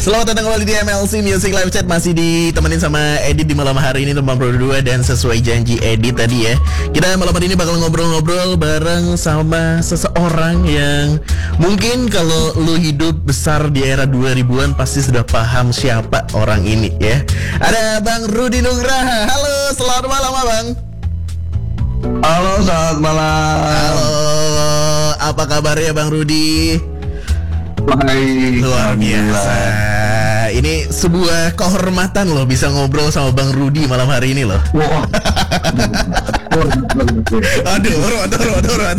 Selamat datang kembali di MLC Music Live Chat. Masih ditemenin sama Edit di malam hari ini, teman Pro 2. Dan sesuai janji Edit tadi ya, kita malam hari ini bakal ngobrol-ngobrol bareng sama seseorang yang mungkin kalau lu hidup besar di era 2000-an pasti sudah paham siapa orang ini ya. Ada Bang Rudy Nugraha. Halo, selamat malam Abang. Halo, selamat malam. Halo, apa kabarnya Bang Rudy? Baik, Luar biasa. Ini sebuah kehormatan loh bisa ngobrol sama Bang Rudy malam hari ini loh. Wah. Aduh.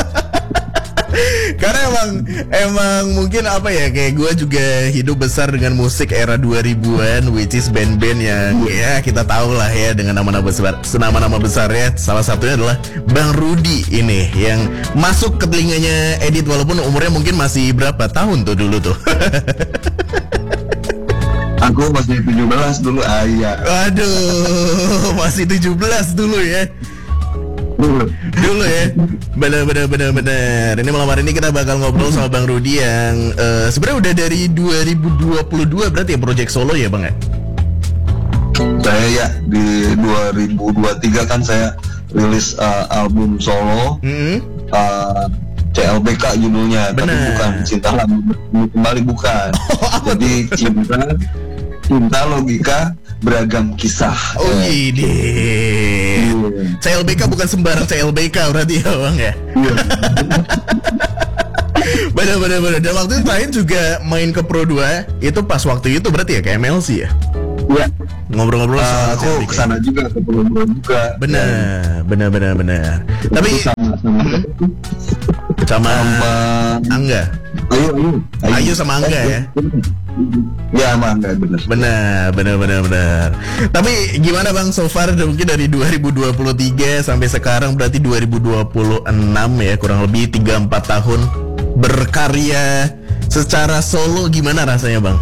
Karena emang mungkin apa ya, kayak gue juga hidup besar dengan musik era 2000-an, which is band-band yang ya kita tahu lah ya dengan nama-nama besarnya. Salah satunya adalah Bang Rudy ini yang masuk ke telinganya Edit walaupun umurnya mungkin masih berapa tahun tuh dulu tuh. Aku masih 17 dulu, ayah. Waduh, masih 17 dulu ya. Dulu ya. Benar. Ini malam hari ini kita bakal ngobrol sama Bang Rudy yang sebenarnya udah dari 2022 berarti ya project solo ya Bang ya? Saya ya di 2023 kan saya rilis album solo. CLBK judulnya, tapi bukan Cinta Kembali, bukan. Jadi cinta logika beragam kisah. Oh ini CLBK bukan sembarang CLBK berarti ya Bang ya. Bener. Dan waktu itu lain juga main ke Pro 2 itu pas waktu itu berarti ya ke MLC ya. Iya. Ngobrol-ngobrol soal aku kesana juga ke Pro 2 juga. Bener. Tapi sama Angga. Ayo sama Angga ya. Ya sama Angga, bener. Tapi gimana Bang so far mungkin dari 2023 sampai sekarang berarti 2026 ya, kurang lebih 3-4 tahun berkarya secara solo, gimana rasanya Bang?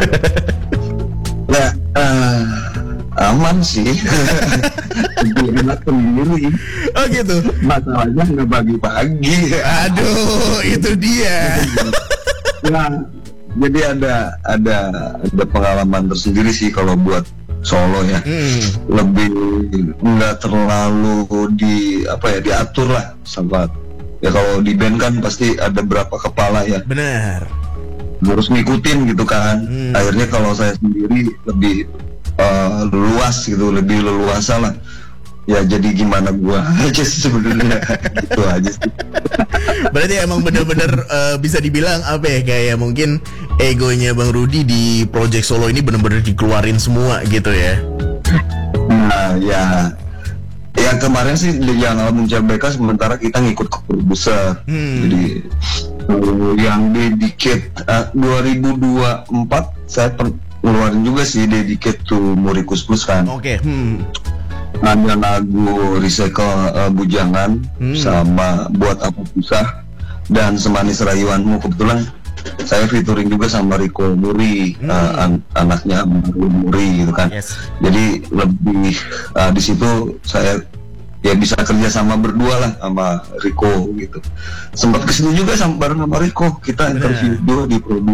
Ya aman sih. Enak sendiri. Oh gitu. Masalahnya nggak bagi-bagi. Aduh, itu dia. Nah, jadi ada pengalaman tersendiri sih kalau buat solo ya. Lebih nggak terlalu diatur lah sama. Ya kalau di band kan pasti ada berapa kepala ya. Benar. Harus ngikutin gitu kan. Akhirnya kalau saya sendiri lebih luas gitu, lebih leluasa lah. Ya jadi gimana gua aja sih sebenarnya. Gitu aja sih. Berarti emang bener-bener bisa dibilang apa ya, kayak mungkin egonya Bang Rudy di project solo ini bener-bener dikeluarin semua gitu ya. Nah ya kemarin sih yang album CLBK sementara kita ngikut ke produser. Jadi yang dedicate 2024 saya ngeluarin juga sih dedicate to Murikus Plus kan. Oke. Ada lagu Recycle Bujangan sama Buat Apa Susah dan Semanis Rayuanmu. Kebetulan saya featuring juga sama Rico Muri, anaknya Muri gitu kan. Yes. Jadi lebih di situ saya ya bisa kerja sama berdua lah sama Rico gitu. Sempat kesini juga bareng sama Rico, kita interview dua di Pro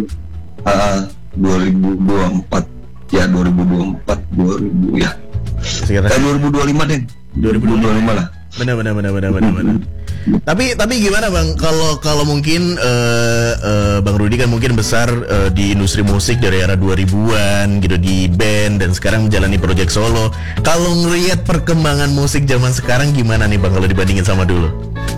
2024 ya, 2000 ya. 2025 deh. 2025 lah. Benar. Tapi gimana Bang, kalau mungkin Bang Rudy kan mungkin besar di industri musik dari era 2000-an gitu di band dan sekarang menjalani project solo. Kalau ngelihat perkembangan musik zaman sekarang gimana nih Bang kalau dibandingin sama dulu?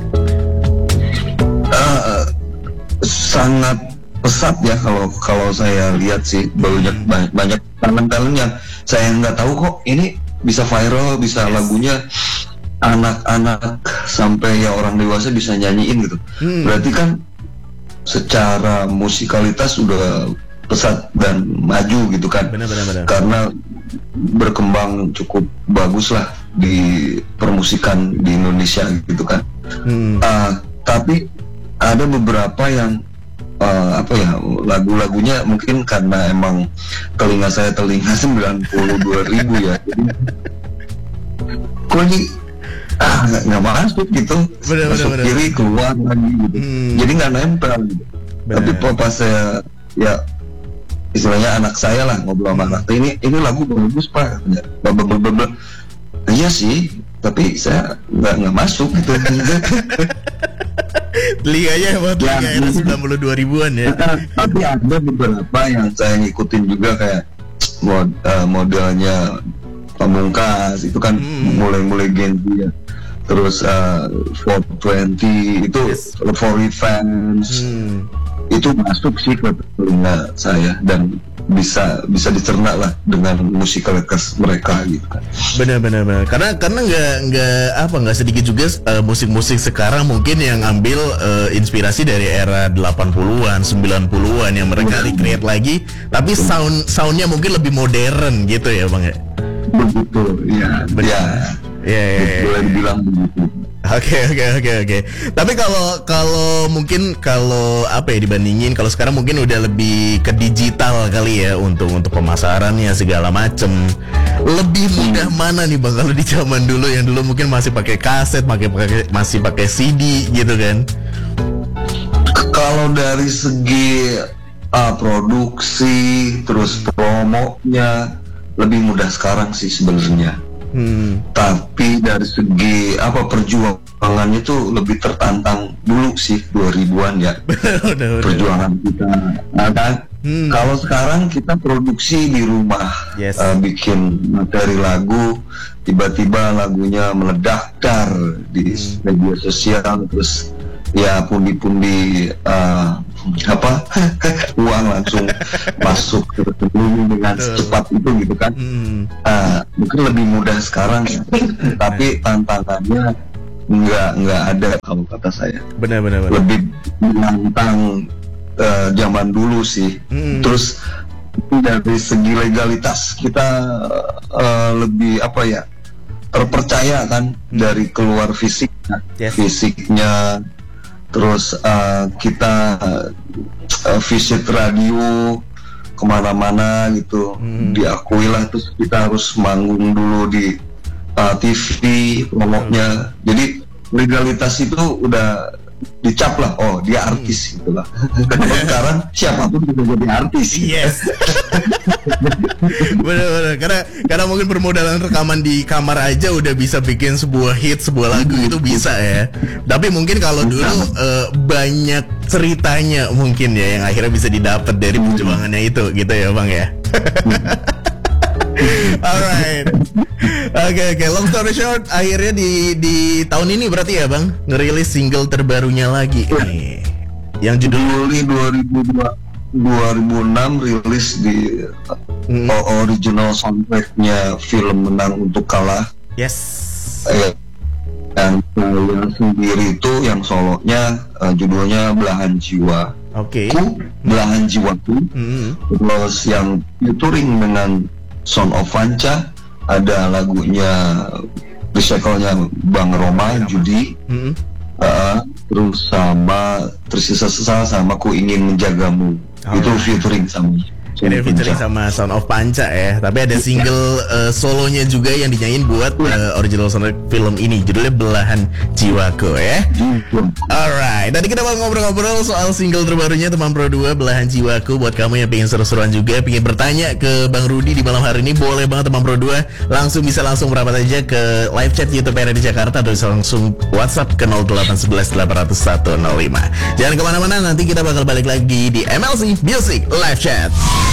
Sangat pesat ya kalau saya lihat sih, banyak talent yang saya nggak tahu kok ini bisa viral, bisa lagunya anak-anak sampai ya orang dewasa bisa nyanyiin gitu. Berarti kan secara musikalitas sudah pesat dan maju gitu kan. Benar. Karena berkembang cukup bagus lah di permusikan di Indonesia gitu kan. Tapi ada beberapa yang lagu-lagunya mungkin karena emang telinga saya telinga 92.000 ya. Jadi kok ini nggak masuk gitu. Masuk kiri keluar lagi gitu. Jadi nggak nempel gitu. Tapi pas saya ya istilahnya anak saya lah ngobrol sama anak, ini lagu bagus Pak, blablabla. Iya sih, tapi saya nggak masuk gitu. Telinganya emang telinga era 92 ribuan ya. Tapi ada beberapa yang saya ngikutin juga kayak modelnya Pamungkas itu kan mulai Gen Z ya. Terus 420 itu For Revenge itu masuk sih ke telinga saya dan bisa dicerna lah dengan musikalitas mereka gitu kan. Benar. Karena nggak sedikit juga musik-musik sekarang mungkin yang ambil inspirasi dari era 80-an, 90-an yang mereka recreate lagi, tapi soundnya mungkin lebih modern gitu ya Bang ya. Begitu, ya. Boleh dibilang begitu. Oke. Tapi kalau mungkin apa ya, dibandingin kalau sekarang mungkin udah lebih ke digital kali ya untuk pemasarannya segala macem. Lebih mudah mana nih Bang kalau di zaman dulu, yang dulu mungkin masih pakai kaset, masih pakai CD gitu kan? Kalau dari segi produksi terus promonya lebih mudah sekarang sih sebenarnya. Tapi dari segi perjuangannya tuh lebih tertantang dulu sih 2000-an ya. Perjuangan kita kan. Kalau sekarang kita produksi di rumah, bikin materi lagu, tiba-tiba lagunya meledak di media sosial, terus ya pundi-pundi uang langsung masuk ke rekening dengan secepat itu gitu kan. Mungkin lebih mudah sekarang ya. Tapi tantangannya nggak ada kalau kata saya. Benar. Lebih menantang zaman dulu sih. Terus dari segi legalitas kita lebih terpercaya kan dari keluar fisiknya. Terus kita visit radio kemana-mana gitu, diakui lah. Terus kita harus manggung dulu di TV promoknya. Jadi legalitas itu udah dicap lah, oh dia artis gitu lah. Sekarang siapapun bisa jadi artis. Yes. Bener. Karena mungkin permodalan rekaman di kamar aja udah bisa bikin sebuah hit, sebuah lagu itu bisa ya. Tapi mungkin kalau dulu banyak ceritanya mungkin ya yang akhirnya bisa didapat dari perjuangannya itu gitu ya Bang ya. Alright. Oke. Long story short, akhirnya di tahun ini berarti ya Bang ngerilis single terbarunya lagi nih, yang judul Juli 2006 rilis di original soundtracknya film Menang Untuk Kalah. Yes. Dan saya sendiri itu yang solonya judulnya Belahan Jiwa. Oke. Belahan Jiwaku. Terus yang featuring dengan Son of Vanca, ada lagunya recycle-nya Bang Roma, Judi, terus sama Tersisa-sisa sama Ku Ingin Menjagamu. Itu featuring sama Ini featuring sama Son of Panca ya. Tapi ada single solonya juga yang dinyanyiin buat original soundtrack film ini, judulnya Belahan Jiwaku ya. Alright, tadi kita mau ngobrol-ngobrol soal single terbarunya teman Pro 2, Belahan Jiwaku. Buat kamu yang pengen seru-seruan juga, pengen bertanya ke Bang Rudy di malam hari ini, boleh banget teman Pro 2 bisa langsung merapat aja ke live chat YouTube RRI Jakarta, atau bisa langsung WhatsApp ke 0811 800 105. Jangan kemana-mana, nanti kita bakal balik lagi di MLC Music Live Chat.